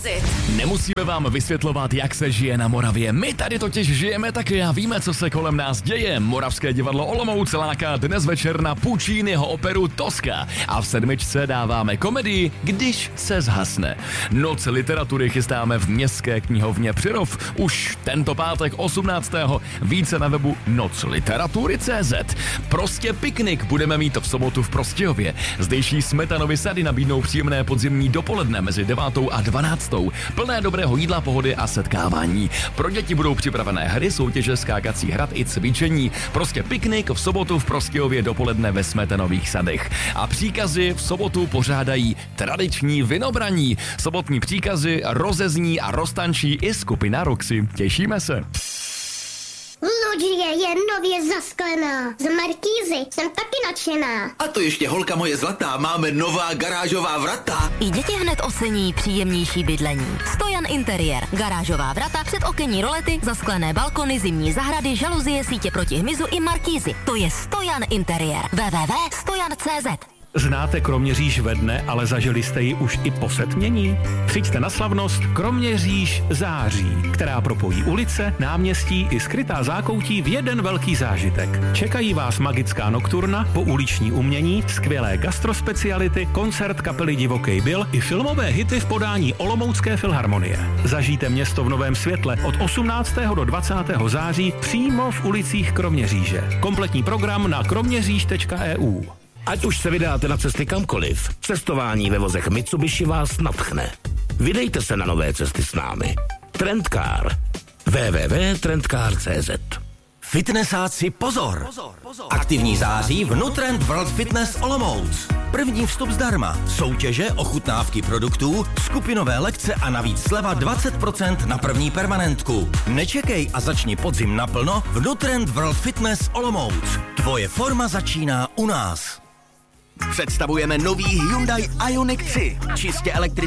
urazit. Nemusíme vám vysvětlovat, jak se žije na Moravě. My tady totiž žijeme taky a víme, co se kolem nás děje. Moravské divadlo Olomouc láká dnes večer na Pucciniho operu Tosca. A v 7. dáváme komedii Když se zhasne. Noc literatury chystáme v Městské knihovně Přerov. Už tento pátek 18. Více na webu nocliteratury.cz. Prostě piknik budeme mít v sobotu v Prostějově. Zdejší Smetanovy sady nabídnou příjemné podzimní dopoledne mezi 9. a 12. Plné dobrého jídla, pohody a setkávání. Pro děti budou připravené hry, soutěže, skákací hrad i cvičení. Prostě piknik v sobotu v Prostějově dopoledne ve Smetanových sadech. A příkazy v sobotu pořádají tradiční vinobraní. Sobotní příkazy rozezní a roztančí i skupina Roxy. Těšíme se. Lodžie je nově zasklená. Z Markízy jsem taky nadšená. A to ještě holka moje zlatá, máme nová garážová vrata. I děti hned ocení příjemnější bydlení. Stojan Interiér. Garážová vrata, předokenní rolety, zasklené balkony, zimní zahrady, žaluzie, sítě proti hmyzu i Markízy. To je Stojan Interiér. www.stojan.cz. Znáte Kroměříž ve dne, ale zažili jste ji už i po setmění? Přijďte na slavnost Kroměříž září, která propojí ulice, náměstí i skrytá zákoutí v jeden velký zážitek. Čekají vás magická nokturna, pouliční umění, skvělé gastrospeciality, koncert kapely Divokej Bill i filmové hity v podání Olomoucké filharmonie. Zažijte město v novém světle od 18. do 20. září přímo v ulicích Kroměříže. Kompletní program na kroměříž.eu. Ať už se vydáte na cesty kamkoliv, cestování ve vozech Mitsubishi vás nadchne. Vydejte se na nové cesty s námi. Trendcar. www.trendcar.cz. Fitnessáci pozor! Aktivní září v Nutrend World Fitness Olomouc. První vstup zdarma, soutěže, ochutnávky produktů, skupinové lekce a navíc sleva 20% na první permanentku. Nečekej a začni podzim naplno v Nutrend World Fitness Olomouc. Tvoje forma začíná u nás. Představujeme nový Hyundai Ioniq 3. Čistě elektrický